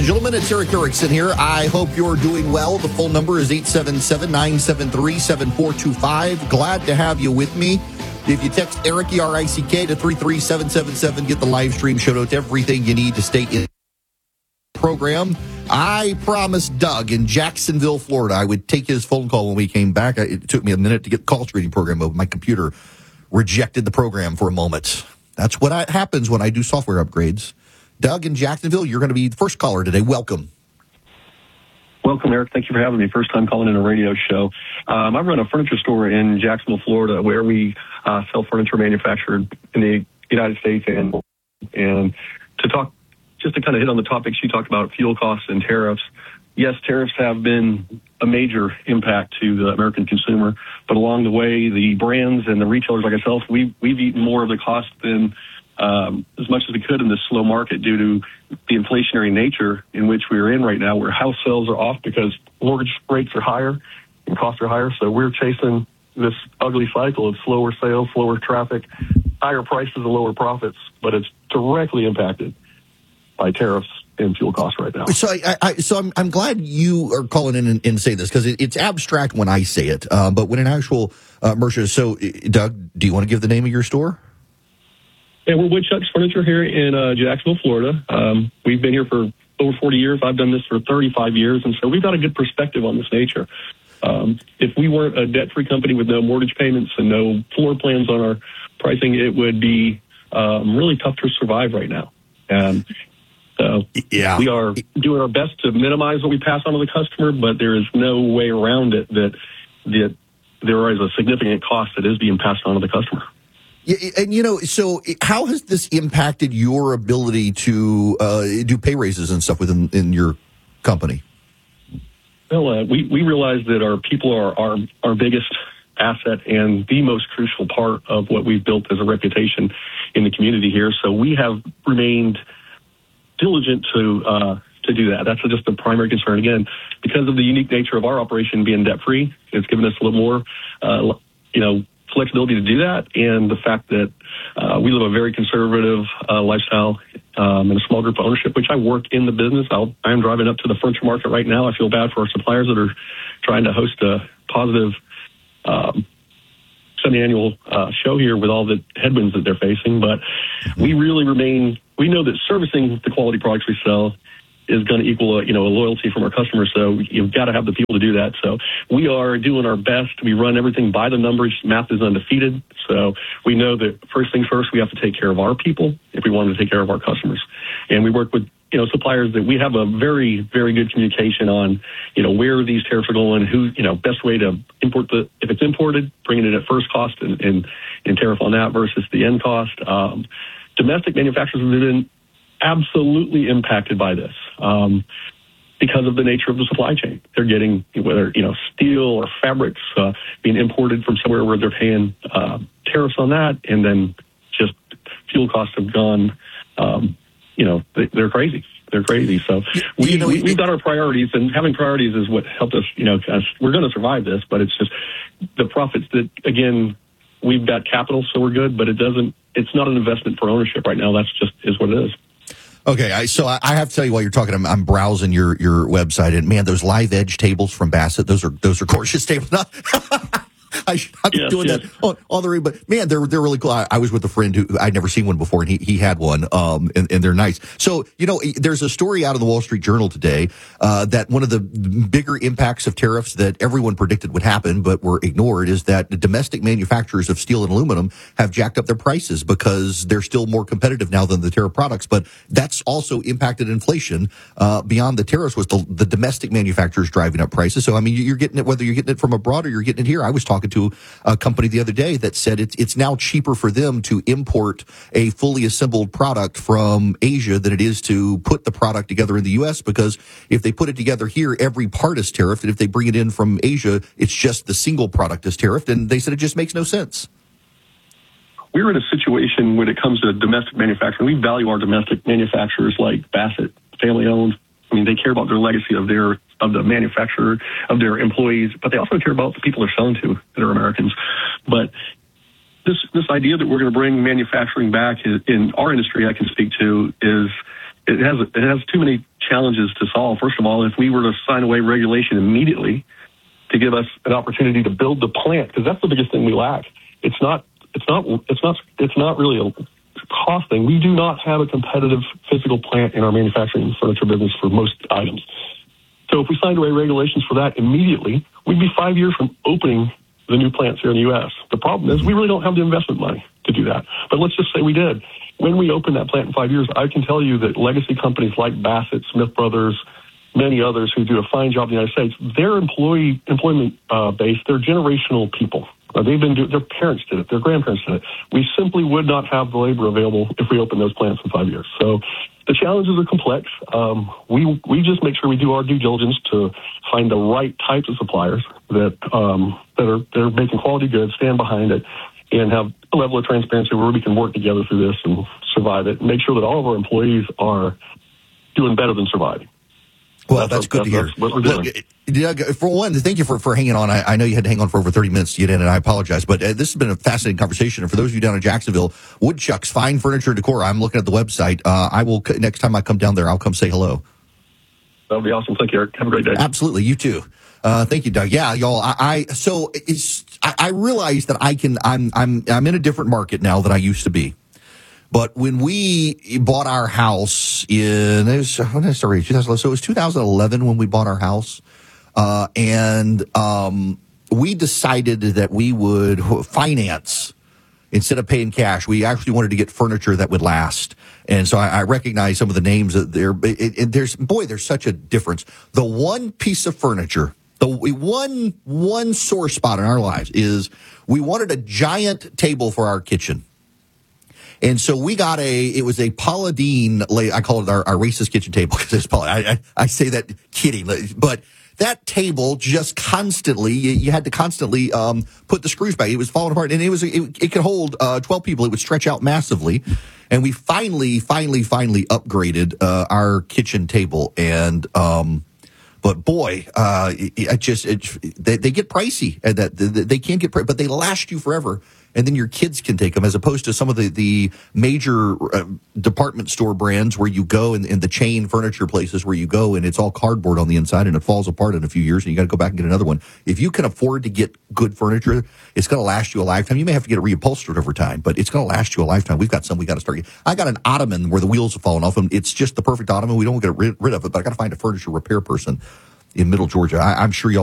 and gentlemen, it's Eric Erickson here. I hope you're doing well. The phone number is 877-973-7425. Glad to have you with me. If you text Eric, E-R-I-C-K, to 33777, get the live stream show notes, everything you need to stay in the program. I promised Doug in Jacksonville, Florida, I would take his phone call when we came back. It took me a minute to get the call screening program open. My computer rejected the program for a moment. That's what happens when I do software upgrades. Doug in Jacksonville, you're going to be the first caller today. Welcome. Welcome, Eric. Thank you for having me. First time calling in a radio show. I run a furniture store in Jacksonville, Florida, where we sell furniture manufactured in the United States. And to talk, just to kind of hit on the topics you talked about, fuel costs and tariffs. Yes, tariffs have been a major impact to the American consumer, but along the way, the brands and the retailers like ourselves, we've eaten more of the cost than as much as we could in this slow market due to the inflationary nature in which we're in right now, where house sales are off because mortgage rates are higher and costs are higher. So we're chasing this ugly cycle of slower sales, slower traffic, higher prices and lower profits, but it's directly impacted by tariffs and fuel costs right now. So I'm glad you are calling in and say this, because it's abstract when I say it, but when an actual merchant. So, Doug, do you want to give the name of your store? Yeah, we're Woodchuck's Furniture here in Jacksonville, Florida. We've been here for over 40 years. I've done this for 35 years, and so we've got a good perspective on this nature. If we weren't a debt-free company with no mortgage payments and no floor plans on our pricing, it would be really tough to survive right now. So yeah, we are doing our best to minimize what we pass on to the customer, but there is no way around it that there is a significant cost that is being passed on to the customer. Yeah, and so how has this impacted your ability to do pay raises and stuff in your company? Well, we realize that our people are our biggest asset and the most crucial part of what we've built as a reputation in the community here. So we have remained diligent to do that. That's just the primary concern. Again, because of the unique nature of our operation being debt-free, it's given us a little more, flexibility to do that, and the fact that we live a very conservative lifestyle and a small group of ownership, which I work in the business. I'm driving up to the furniture market right now. I feel bad for our suppliers that are trying to host a positive semi-annual show here with all the headwinds that they're facing, but we know that servicing the quality products we sell is going to equal a loyalty from our customers. So you've got to have the people to do that. So we are doing our best. We run everything by the numbers. Math is undefeated. So we know that first things first, we have to take care of our people if we want to take care of our customers. And we work with suppliers that we have a very, very good communication on, where these tariffs are going, who, best way to import if it's imported, bringing it at first cost and tariff on that versus the end cost. Domestic manufacturers have been absolutely impacted by this because of the nature of the supply chain. They're getting whether steel or fabrics being imported from somewhere where they're paying tariffs on that, and then just fuel costs have gone. They're crazy. They're crazy. So we've got our priorities, and having priorities is what helped us. We're going to survive this, but it's just the profits that, again, we've got capital, so we're good, but it's not an investment for ownership right now. That's just is what it is. Okay, so I have to tell you, while you're talking, I'm browsing your website, and man, those live edge tables from Bassett, those are gorgeous tables. I'm doing that on the ring, but man, they're really cool. I was with a friend who I'd never seen one before, and he had one, and they're nice. So, there's a story out of the Wall Street Journal today that one of the bigger impacts of tariffs that everyone predicted would happen but were ignored is that the domestic manufacturers of steel and aluminum have jacked up their prices because they're still more competitive now than the tariff products. But that's also impacted inflation beyond the tariffs, was the domestic manufacturers driving up prices. So, I mean, you're getting it whether you're getting it from abroad or you're getting it here. I was talking to a company the other day that said it's now cheaper for them to import a fully assembled product from Asia than it is to put the product together in the U.S. because if they put it together here, every part is tariffed, and if they bring it in from Asia, it's just the single product is tariffed, and they said it just makes no sense. We're in a situation when it comes to domestic manufacturing. We value our domestic manufacturers like Bassett, family-owned. I mean, they care about their legacy of the manufacturer, of their employees, but they also care about the people they're selling to that are Americans. But this idea that we're going to bring manufacturing back in our industry, I can speak to, is it has too many challenges to solve. First of all, if we were to sign away regulation immediately to give us an opportunity to build the plant, because that's the biggest thing we lack. It's not really a cost thing. We do not have a competitive physical plant in our manufacturing furniture business for most items. So if we signed away regulations for that immediately, we'd be 5 years from opening the new plants here in the U.S. The problem is we really don't have the investment money to do that. But let's just say we did. When we open that plant in 5 years, I can tell you that legacy companies like Bassett, Smith Brothers, many others who do a fine job in the United States, their employment base, they're generational people. Their parents did it, their grandparents did it. We simply would not have the labor available if we open those plants in 5 years. So the challenges are complex. We just make sure we do our due diligence to find the right types of suppliers that are making quality goods, stand behind it, and have a level of transparency where we can work together through this and survive it, and make sure that all of our employees are doing better than surviving. Well, that's good to hear. That's what we're doing. Doug, for one, thank you for hanging on. I know you had to hang on for over 30 minutes to get in, and I apologize. But this has been a fascinating conversation. And for those of you down in Jacksonville, Woodchuck's Fine Furniture and Decor, I'm looking at the website. I will, next time I come down there, I'll come say hello. That'll be awesome. Thank you, Eric. Have a great day. Absolutely. You too. Thank you, Doug. Yeah, y'all. I realize that I'm in a different market now than I used to be. But when we bought our house when did I start? 2011. So it was 2011 when we bought our house. And we decided that we would finance instead of paying cash. We actually wanted to get furniture that would last. And so I recognize some of the names that there's such a difference. The one piece of furniture, the one sore spot in our lives is we wanted a giant table for our kitchen. And so we got it was a Paula Deen, I call it our racist kitchen table because it's Paula. I say that kidding, but that table just constantly, you had to constantly put the screws back. It was falling apart, and it could hold 12 people. It would stretch out massively. And we finally upgraded our kitchen table. And but boy, they get pricey. They can't get pricey, but they last you forever. And then your kids can take them, as opposed to some of the major department store brands where you go in the chain furniture places where you go and it's all cardboard on the inside and it falls apart in a few years and you got to go back and get another one. If you can afford to get good furniture, it's going to last you a lifetime. You may have to get it reupholstered over time, but it's going to last you a lifetime. We've got some we got to start. I got an ottoman where the wheels have fallen off and it's just the perfect ottoman. We don't get rid of it, but I got to find a furniture repair person in Middle Georgia. I'm sure y'all